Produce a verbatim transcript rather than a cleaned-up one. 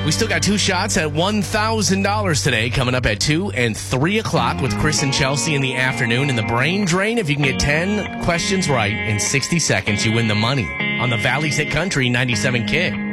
We still got two shots at one thousand dollars today, coming up at two and three o'clock with Chris and Chelsea in the afternoon. In the brain drain, if you can get ten questions right in sixty seconds, you win the money on the Valley's Hit Country ninety-seven Kid.